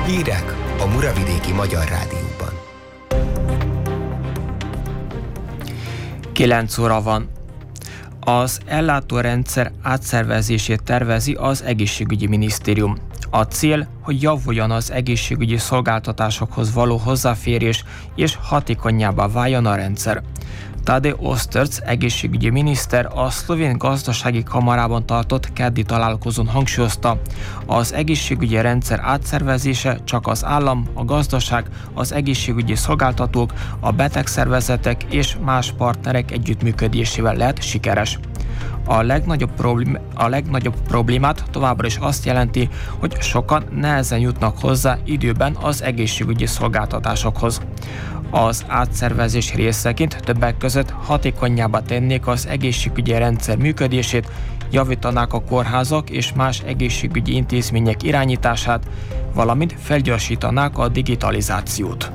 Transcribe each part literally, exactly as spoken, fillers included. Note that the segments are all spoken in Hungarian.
Hírek a Muravidéki Magyar Rádióban. kilenc óra van. Az ellátórendszer átszervezését tervezi az egészségügyi minisztérium. A cél, hogy javuljon az egészségügyi szolgáltatásokhoz való hozzáférés és hatékonyabbá váljon a rendszer. Tadej Osterc egészségügyi miniszter a szlovén gazdasági kamarában tartott keddi találkozón hangsúlyozta, az egészségügyi rendszer átszervezése csak az állam, a gazdaság, az egészségügyi szolgáltatók, a betegszervezetek és más partnerek együttműködésével lehet sikeres. A legnagyobb, problém, a legnagyobb problémát továbbra is azt jelenti, hogy sokan nehezen jutnak hozzá időben az egészségügyi szolgáltatásokhoz. Az átszervezés részeként többek között hatékonyabbá tennék az egészségügyi rendszer működését, javítanák a kórházak és más egészségügyi intézmények irányítását, valamint felgyorsítanák a digitalizációt.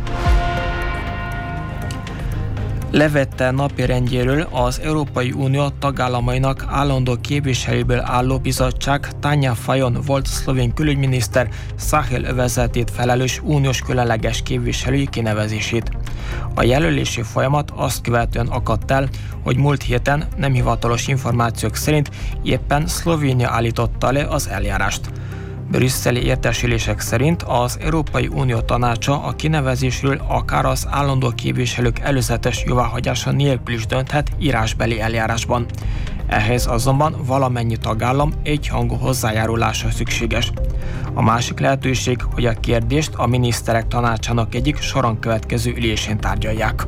Levette napirendjéről az Európai Unió tagállamainak állandó képviselőből álló bizottság Tanja Fajon volt szlovén külügyminiszter Sahel övezetét felelős uniós különleges képviselői kinevezését. A jelölési folyamat azt követően akadt el, hogy múlt héten nem hivatalos információk szerint éppen Szlovénia állította le az eljárást. Brüsszeli értesülések szerint az Európai Unió tanácsa a kinevezésről akár az állandó képviselők előzetes jóváhagyása nélkül is dönthet írásbeli eljárásban. Ehhez azonban valamennyi tagállam egyhangú hozzájárulása szükséges. A másik lehetőség, hogy a kérdést a miniszterek tanácsának egyik soron következő ülésén tárgyalják.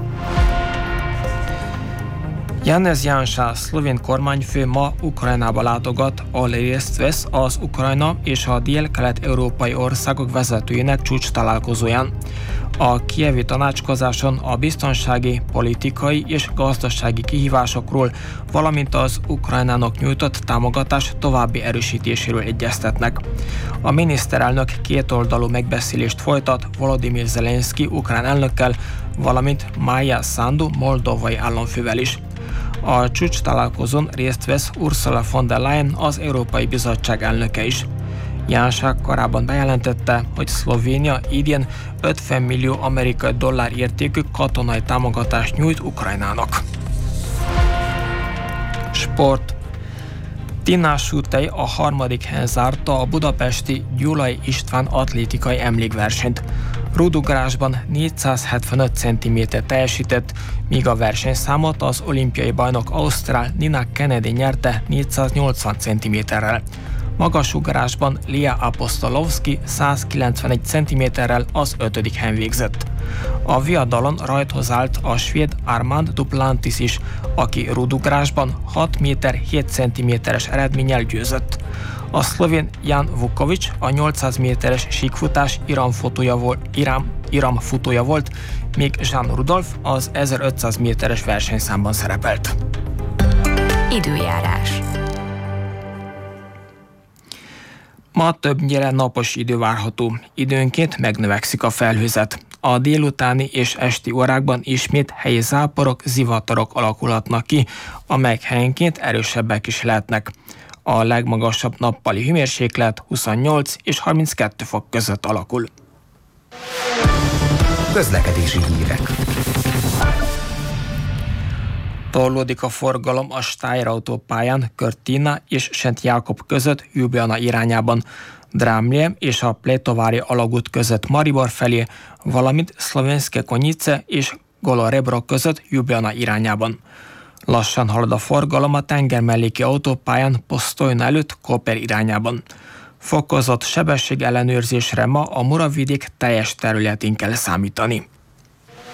Janez Janša, szlovén kormányfő ma Ukrajnába látogat, ahol részt vesz az Ukrajna és a dél-kelet-európai országok vezetőinek csúcs találkozóján. A kijevi tanácskozáson a biztonsági, politikai és gazdasági kihívásokról, valamint az Ukrajnának nyújtott támogatás további erősítéséről egyeztetnek. A miniszterelnök kétoldalú megbeszélést folytat Volodymyr Zelenszky ukrán elnökkel, valamint Maja Sandu moldovai államfővel is. A csúcs találkozón részt vesz Ursula von der Leyen, az Európai Bizottság elnöke is. Janša korábban bejelentette, hogy Szlovénia idén ötven millió amerikai dollár értékű katonai támogatást nyújt Ukrajnának. Sport. Tina Sutej a harmadik helyen zárta a budapesti Gyulai István atlétikai emlékversenyt. Rúdugrásban négyszázhetvenöt centiméter teljesített, míg a versenyszámot az olimpiai bajnok ausztrál Nina Kennedy nyerte négyszáznyolcvan centiméterrel. Magasugrásban Lia Apostolowski százkilencvenegy centiméterrel az ötödik helyen végzett. A viadalon rajthoz állt a svéd Armand Duplantis is, aki rúdugrásban hat méter hét centiméteres eredménnyel győzött. A szlovén Jan Vukovic a nyolcszáz méteres síkfutás iramfutója volt, iram, iramfutója volt, míg Jean Rudolf az ezerötszáz méteres versenyszámban szerepelt. Időjárás. Ma többnyire napos idő várható, időnként megnövekszik a felhőzet. A délutáni és esti órákban ismét helyi záporok, zivatarok alakulhatnak ki, amelyek helyenként erősebbek is lehetnek. A legmagasabb nappali hőmérséklet huszonnyolc és harminckettő fok között alakul. Közlekedési hírek. Torlódik a forgalom a Steyr autópályán Körtina és Szent Jákob között Ljubljana irányában, Drámlje és a Pletovári alagút között Maribor felé, valamint Szlovenské Konjice és Golo-Rebro között Ljubljana irányában. Lassan halad a forgalom a tengermelléki autópályán Postojna előtt Koper irányában. Fokozott sebesség ellenőrzésre ma a Muravidék teljes területén kell számítani.